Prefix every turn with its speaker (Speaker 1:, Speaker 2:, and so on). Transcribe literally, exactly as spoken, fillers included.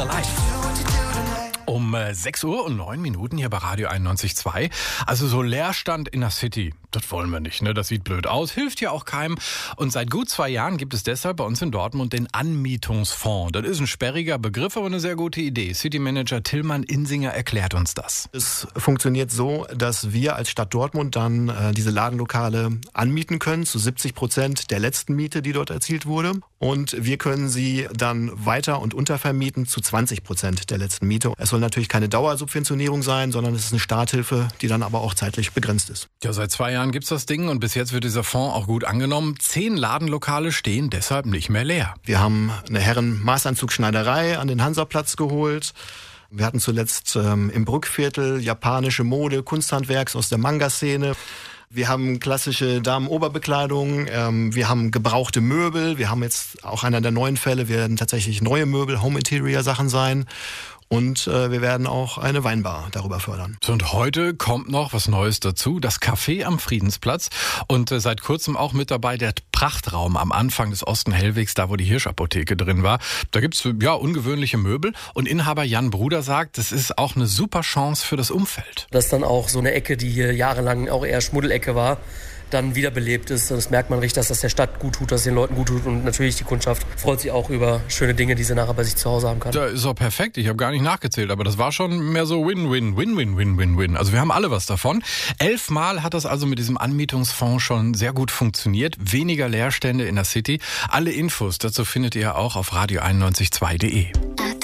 Speaker 1: Alive. Um sechs Uhr und neun Minuten hier bei Radio einundneunzig Komma zwei. Also so Leerstand in der City, das wollen wir nicht, ne? Das sieht blöd aus, hilft ja auch keinem. Und seit gut zwei Jahren gibt es deshalb bei uns in Dortmund den Anmietungsfonds. Das ist ein sperriger Begriff, aber eine sehr gute Idee. Citymanager Tillmann Insinger erklärt uns das.
Speaker 2: Es funktioniert so, dass wir als Stadt Dortmund dann äh, diese Ladenlokale anmieten können zu siebzig Prozent der letzten Miete, die dort erzielt wurde. Und wir können sie dann weiter und untervermieten zu zwanzig Prozent der letzten Miete. Es soll natürlich keine Dauersubventionierung sein, sondern es ist eine Starthilfe, die dann aber auch zeitlich begrenzt ist.
Speaker 1: Ja, seit zwei Jahren gibt's das Ding und bis jetzt wird dieser Fonds auch gut angenommen. Zehn Ladenlokale stehen deshalb nicht mehr leer.
Speaker 2: Wir haben eine Herren-Maßanzugschneiderei an den Hansaplatz geholt. Wir hatten zuletzt ähm, im Brückviertel japanische Mode, Kunsthandwerks aus der Manga-Szene. Wir haben klassische Damenoberbekleidung, ähm, wir haben gebrauchte Möbel, wir haben jetzt auch einer der neuen Fälle, werden tatsächlich neue Möbel, Home-Interior-Sachen sein. Und äh, wir werden auch eine Weinbar darüber fördern.
Speaker 1: Und heute kommt noch was Neues dazu, das Café am Friedensplatz. Und äh, seit kurzem auch mit dabei der Prachtraum am Anfang des Osten-Hellwegs, da wo die Hirschapotheke drin war. Da gibt's ja ungewöhnliche Möbel. Und Inhaber Jan Bruder sagt, das ist auch eine super Chance für das Umfeld.
Speaker 3: Das ist dann auch so eine Ecke, die hier jahrelang auch eher Schmuddelecke war, dann wiederbelebt ist. Das merkt man richtig, dass das der Stadt gut tut, dass es den Leuten gut tut. Und natürlich die Kundschaft freut sich auch über schöne Dinge, die sie nachher bei sich zu Hause haben kann.
Speaker 1: Da ist auch perfekt. Ich habe gar nicht nachgezählt, aber das war schon mehr so Win-Win, Win-Win, Win-Win-Win. Also wir haben alle was davon. Elfmal hat das also mit diesem Anmietungsfonds schon sehr gut funktioniert. Weniger Leerstände in der City. Alle Infos dazu findet ihr auch auf radio einundneunzig Komma zwei punkt de.